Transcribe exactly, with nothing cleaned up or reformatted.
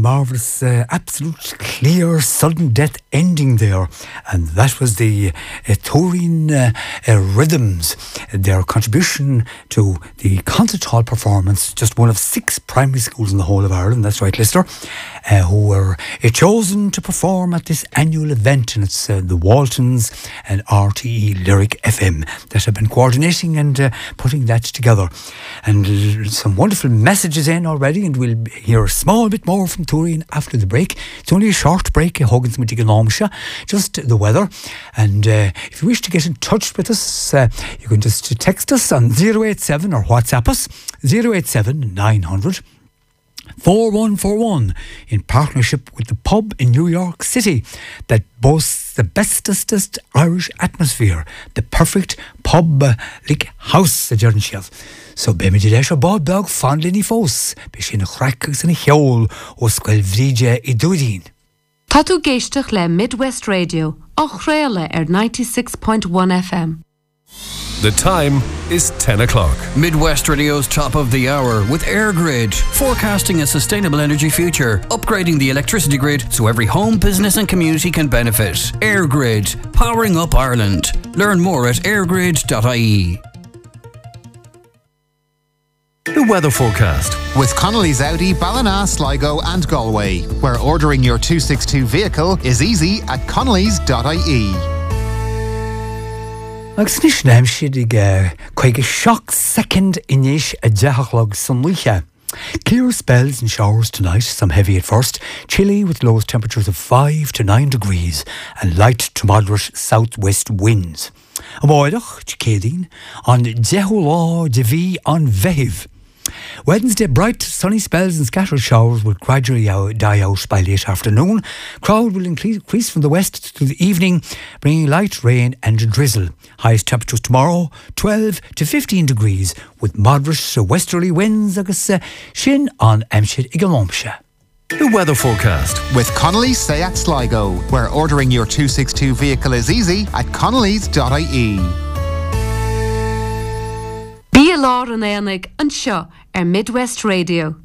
marvellous, uh, absolute clear, sudden death ending there. And that was the uh, Turin uh, uh, Rhythms, their contribution to the concert hall performance, just one of six primary schools in the whole of Ireland, that's right, Lister, uh, who were uh, chosen to perform at this annual event. And it's uh, the Waltons and R T E Lyric F M that have been coordinating and uh, putting that together. And uh, some wonderful messages in already, and we'll hear a small bit more from Turin after the break. It's only a short break, Huggins Mitiganomsha, just the weather. And uh, if you wish to get in touch with us, uh, you can just text us on zero eight seven or WhatsApp us zero eight seven nine hundred four one four one in partnership with the pub in New York City that boasts the bestestest Irish atmosphere, the perfect pub-like house, a Jordan Chef. So be me de leis o bod bag fondly ni fós, be sin a chraicgus in a heol o squel vrije I dúdín. Tá tú géisteach le Midwest Radio, ach réile ar ninety-six point one F M. The time is ten o'clock. Midwest Radio's top of the hour with AirGrid, forecasting a sustainable energy future, upgrading the electricity grid so every home, business and community can benefit. AirGrid, powering up Ireland. Learn more at airgrid dot I E. The weather forecast with Connolly's Audi, Ballina, Sligo and Galway, where ordering your two sixty-two vehicle is easy at connellys dot I E. Agus níos neim siad ag chuig shock second inis a deachlog sunlucha. Clear spells and showers tonight, some heavy at first, chilly with lowest temperatures of five to nine degrees and light to moderate southwest winds. A boidach, Chicadine, on Jehulá de V on Vehiv. Wednesday, bright sunny spells and scattered showers will gradually out, die out by late afternoon. Crowd will increase, increase from the west to the evening, bringing light rain and drizzle. Highest temperatures tomorrow, twelve to fifteen degrees, with moderate westerly winds agus uh, shin on Amshid Igalomsha. The weather forecast with Connolly's Seat Sligo, where ordering your two sixty-two vehicle is easy at connellys dot I E. Bí a lá an éanaig an seo ar Midwest Radio.